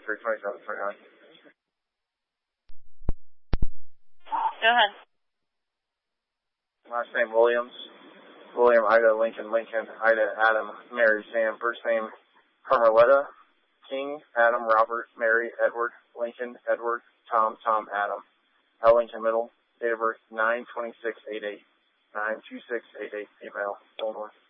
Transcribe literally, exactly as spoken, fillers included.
three, twenty-seven, twenty-nine. Go ahead. Last name Williams. William, Ida, Lincoln, Lincoln, Ida, Adam, Mary, Sam. First name Carmeletta. King, Adam, Robert, Mary, Edward, Lincoln, Edward, Tom, Tom, Adam. L. Lincoln Middle. Date of birth nine twenty-six eighty-eight. nine two six eight eight. Email. Illinois.